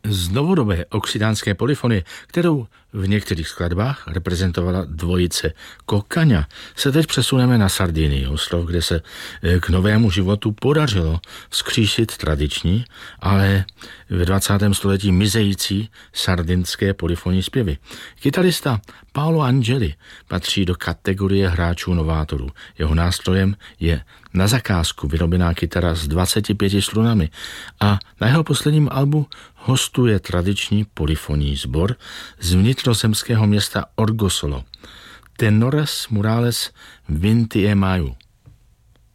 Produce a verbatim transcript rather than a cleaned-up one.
Z novodobé oksidánské polyfonie, kterou v některých skladbách reprezentovala dvojice Kokaňa, se teď přesuneme na Sardinii, ostrov, kde se k novému životu podařilo vzkřísit tradiční, ale ve dvacátém století mizející sardinské polyfonní zpěvy. Kytarista Paolo Angeli patří do kategorie hráčů novátorů. Jeho nástrojem je na zakázku vyrobená kytara s dvaceti pěti strunami a na jeho posledním albu hostuje tradiční polyfonní sbor z vnitrozemského města Orgosolo. Tenores Murales Vinti e Mayu.